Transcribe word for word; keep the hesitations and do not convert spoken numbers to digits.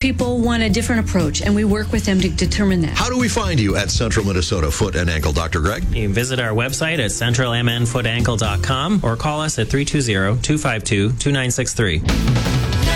people want a different approach, and we work with them to determine that. How do we find you at Central Minnesota Foot and Ankle, Doctor Greg? You can visit our website at central m n foot ankle dot com or call us at three two zero, two five two, two nine six three.